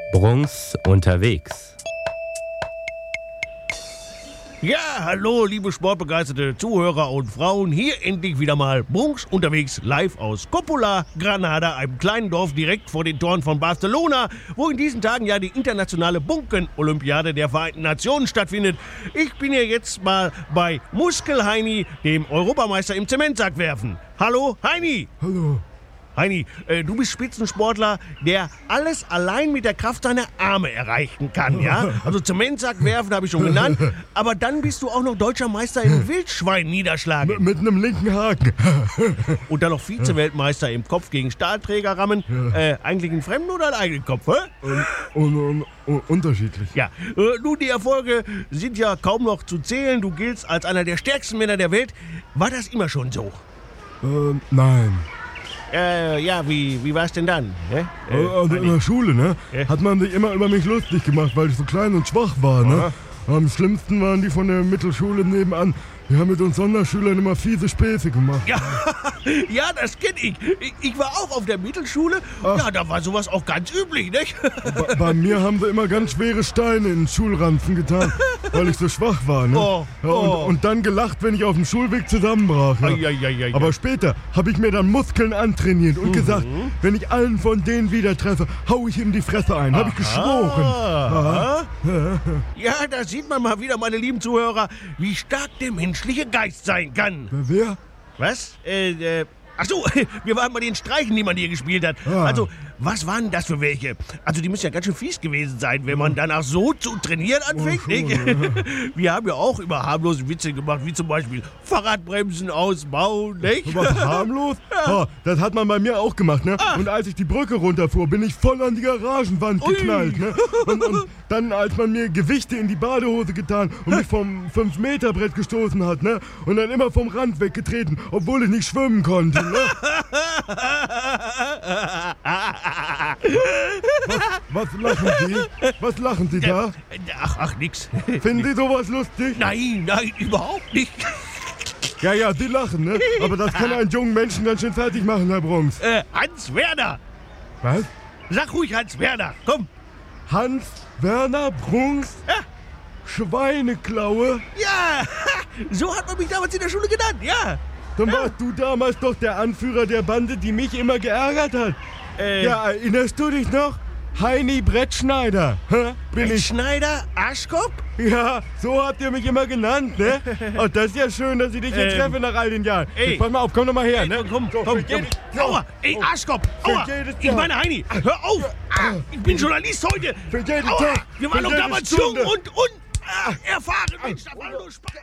Bruns unterwegs. Ja, hallo, liebe sportbegeisterte Zuhörer und Frauen. Hier endlich wieder mal Bruns unterwegs live aus Coppola, Granada, einem kleinen Dorf direkt vor den Toren von Barcelona, wo in diesen Tagen ja die internationale Bunken-Olympiade der Vereinten Nationen stattfindet. Ich bin hier jetzt mal bei Muskel-Heini, dem Europameister im Zementsackwerfen. Hallo, Heini! Hallo. Heini, du bist Spitzensportler, der alles allein mit der Kraft seiner Arme erreichen kann, ja? Also Zementsack werfen habe ich schon genannt, aber dann bist du auch noch deutscher Meister im Wildschwein niederschlagen. Mit einem linken Haken. Und dann noch Vize-Weltmeister im Kopf gegen Stahlträger rammen. Eigentlich einen fremden oder einen eigenen Kopf, hä? Unterschiedlich. Ja, nun, die Erfolge sind ja kaum noch zu zählen. Du giltst als einer der stärksten Männer der Welt. War das immer schon so? Nein. Ja, wie war's denn dann? Also in der Schule, ne? Hat man sich immer über mich lustig gemacht, weil ich so klein und schwach war, ne? Am schlimmsten waren die von der Mittelschule nebenan. Die haben mit uns Sonderschülern immer fiese Späße gemacht. Ja, das kenn ich. Ich war auch auf der Mittelschule. Ach. Ja, da war sowas auch ganz üblich, nicht? Bei mir haben sie immer ganz schwere Steine in den Schulranzen getan, weil ich so schwach war, ne? Und dann gelacht, wenn ich auf dem Schulweg zusammenbrach. Ja. Ai. Aber später habe ich mir dann Muskeln antrainiert und gesagt, wenn ich allen von denen wieder treffe, hau ich ihm die Fresse ein. Habe ich geschworen. Ja, da sieht man mal wieder, meine lieben Zuhörer, wie stark der menschliche Geist sein kann. Wer? Was? Ach so, wir waren bei den Streichen, die man hier gespielt hat. Ah. Also, was waren das für welche? Also, die müssen ja ganz schön fies gewesen sein, wenn man danach so zu trainieren anfängt, schon, nicht? Wir haben ja auch über harmlose Witze gemacht, wie zum Beispiel Fahrradbremsen ausbauen, nicht? Was, harmlos? Ja, das hat man bei mir auch gemacht, ne? Und als ich die Brücke runterfuhr, bin ich voll an die Garagenwand geknallt, ne? Und dann, als man mir Gewichte in die Badehose getan und mich vom 5-Meter-Brett gestoßen hat, ne? Und dann immer vom Rand weggetreten, obwohl ich nicht schwimmen konnte, ne? Was lachen Sie? Was lachen Sie da? Ach, nix. Finden Sie sowas lustig? Nein, überhaupt nicht. Ja, Sie lachen, ne? Aber das kann einen jungen Menschen ganz schön fertig machen, Herr Bruns. Hans Werner. Was? Sag ruhig Hans Werner, komm. Hans Werner Bruns? Ja. Schweineklaue? Ja, so hat man mich damals in der Schule genannt, ja. Dann warst du damals doch der Anführer der Bande, die mich immer geärgert hat. Ja, erinnerst du dich noch? Heini Brettschneider. Bin ich? Schneider, Arschkopf? Ja, so habt ihr mich immer genannt, ne? Und das ist ja schön, dass ich dich hier treffe nach all den Jahren. Ey. Pass mal auf, komm doch mal her, ne? Komm. So. Aua, ey, Arschkopf, aua. jedes Ich Jahr. meine, Heini, hör auf. Ich bin Journalist heute. Für jeden Aua, Tag. wir waren Für doch jede damals jung Stunde. und erfahren. Mensch, das war nur Spaß.